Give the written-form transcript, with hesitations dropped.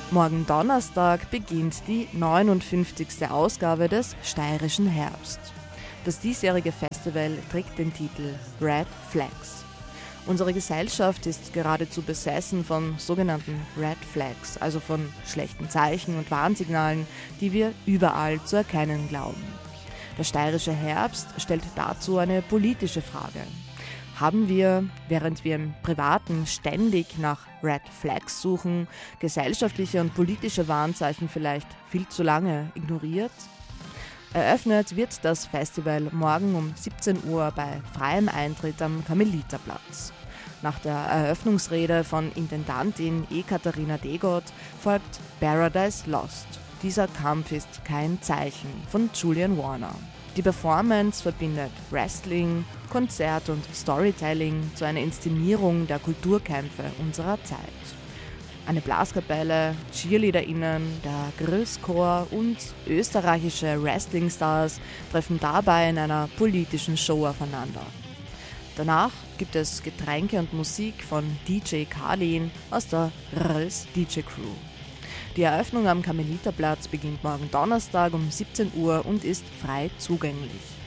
Morgen Donnerstag beginnt die 59. Ausgabe des Steirischen Herbst. Das diesjährige Festival trägt den Titel Red Flags. Unsere Gesellschaft ist geradezu besessen von sogenannten Red Flags, also von schlechten Zeichen und Warnsignalen, die wir überall zu erkennen glauben. Der Steirische Herbst stellt dazu eine politische Frage. Haben wir, während wir im Privaten ständig nach Red Flags suchen, gesellschaftliche und politische Warnzeichen vielleicht viel zu lange ignoriert? Eröffnet wird das Festival morgen um 17 Uhr bei freiem Eintritt am Karmeliterplatz. Nach der Eröffnungsrede von Intendantin Ekaterina Degot folgt Paradise Lost. Dieser Kampf ist kein Zeichen von Julian Warner. Die Performance verbindet Wrestling, Konzert und Storytelling zu einer Inszenierung der Kulturkämpfe unserer Zeit. Eine Blaskapelle, CheerleaderInnen, der Grillschor und österreichische Wrestling-Stars treffen dabei in einer politischen Show aufeinander. Danach gibt es Getränke und Musik von DJ Karlin aus der Rls DJ Crew. Die Eröffnung am Karmeliterplatz beginnt morgen Donnerstag um 17 Uhr und ist frei zugänglich.